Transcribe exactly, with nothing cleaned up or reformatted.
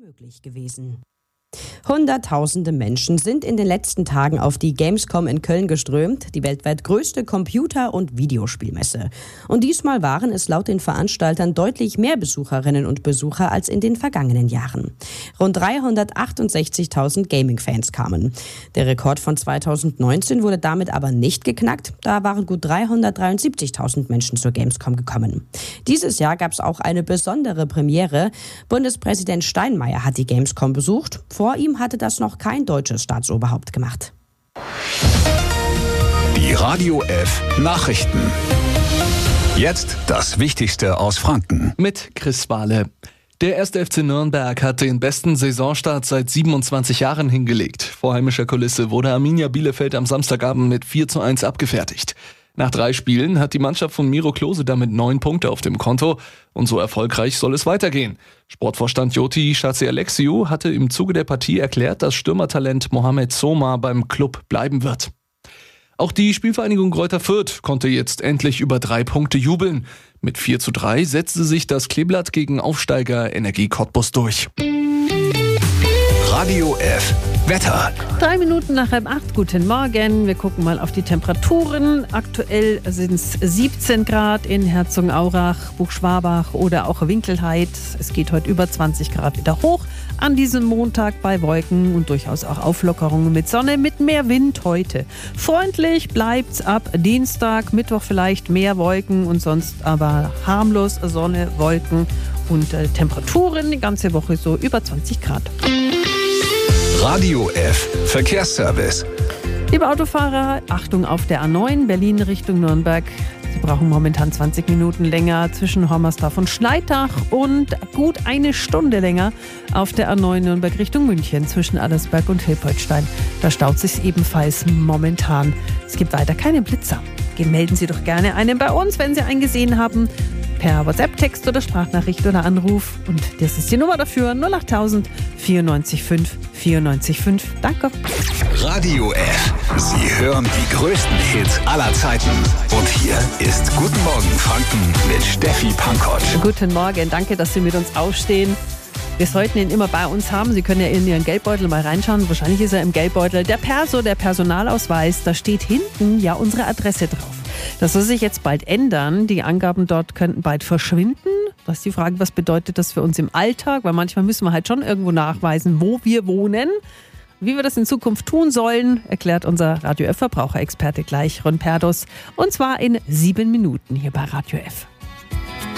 möglich gewesen. Hunderttausende Menschen sind in den letzten Tagen auf die Gamescom in Köln geströmt, die weltweit größte Computer- und Videospielmesse. Und diesmal waren es laut den Veranstaltern deutlich mehr Besucherinnen und Besucher als in den vergangenen Jahren. Rund dreihundertachtundsechzigtausend Gaming-Fans kamen. Der Rekord von zweitausendneunzehn wurde damit aber nicht geknackt. Da waren gut dreihundertdreiundsiebzigtausend Menschen zur Gamescom gekommen. Dieses Jahr gab es auch eine besondere Premiere. Bundespräsident Steinmeier hat die Gamescom besucht. Vor ihm hatte das noch kein deutsches Staatsoberhaupt gemacht. Die Radio F Nachrichten. Jetzt das Wichtigste aus Franken. Mit Chris Wahle. Der erste F C Nürnberg hat den besten Saisonstart seit siebenundzwanzig Jahren hingelegt. Vor heimischer Kulisse wurde Arminia Bielefeld am Samstagabend mit vier zu eins abgefertigt. Nach drei Spielen hat die Mannschaft von Miro Klose damit neun Punkte auf dem Konto und so erfolgreich soll es weitergehen. Sportvorstand Joti Chatzialexiou hatte im Zuge der Partie erklärt, dass Stürmertalent Mohamed Soma beim Club bleiben wird. Auch die Spielvereinigung Greuther Fürth konnte jetzt endlich über drei Punkte jubeln. Mit vier zu drei setzte sich das Kleeblatt gegen Aufsteiger Energie Cottbus durch. Radio F Wetter. Drei Minuten nach halb acht, guten Morgen. Wir gucken mal auf die Temperaturen. Aktuell sind es siebzehn Grad in Herzogenaurach, Buchschwabach oder auch Winkelheit. Es geht heute über zwanzig Grad wieder hoch. An diesem Montag bei Wolken und durchaus auch Auflockerungen mit Sonne, mit mehr Wind heute. Freundlich bleibt's ab Dienstag, Mittwoch vielleicht mehr Wolken und sonst aber harmlos Sonne, Wolken und äh, Temperaturen. Die ganze Woche so über zwanzig Grad. Radio F Verkehrsservice. Liebe Autofahrer, Achtung auf der A neun, Berlin Richtung Nürnberg. Sie brauchen momentan zwanzig Minuten länger zwischen Hommersdorf und Schleitach und gut eine Stunde länger auf der A neun Nürnberg Richtung München zwischen Allersberg und Hilpoltstein. Da staut sich ebenfalls momentan. Es gibt weiter keine Blitzer. Melden Sie doch gerne einen bei uns, wenn Sie einen gesehen haben. Per WhatsApp-Text oder Sprachnachricht oder Anruf. Und das ist die Nummer dafür, null achttausend vierundneunzig fünf vierundneunzig fünf. Danke. Radio F. Sie hören die größten Hits aller Zeiten. Und hier ist Guten Morgen Franken mit Steffi Pankott. Guten Morgen, danke, dass Sie mit uns aufstehen. Wir sollten ihn immer bei uns haben. Sie können ja in Ihren Geldbeutel mal reinschauen. Wahrscheinlich ist er im Geldbeutel. Der Perso, der Personalausweis, da steht hinten ja unsere Adresse drauf. Das soll sich jetzt bald ändern. Die Angaben dort könnten bald verschwinden. Das ist die Frage, was bedeutet das für uns im Alltag? Weil manchmal müssen wir halt schon irgendwo nachweisen, wo wir wohnen. Wie wir das in Zukunft tun sollen, erklärt unser Radio F Verbraucherexperte gleich, Ron Perdos. Und zwar in sieben Minuten hier bei Radio F.